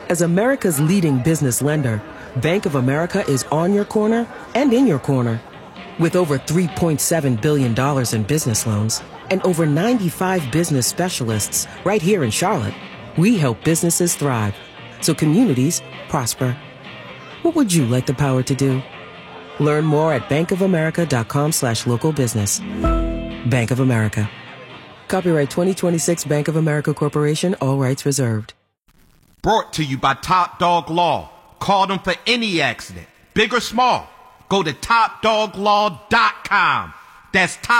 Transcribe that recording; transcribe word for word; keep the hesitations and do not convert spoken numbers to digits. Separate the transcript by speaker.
Speaker 1: As America's leading business lender, Bank of America is on your corner and in your corner. With over three point seven billion dollars in business loans and over ninety-five business specialists right here in Charlotte, we help businesses thrive so communities prosper. What would you like the power to do? Learn more at bankofamerica.com slash local business. Bank of America. Copyright twenty twenty-six Bank of America Corporation, all rights reserved.
Speaker 2: Brought to you by Top Dog Law. Call them for any accident, big or small. Go to top dog law dot com. That's Top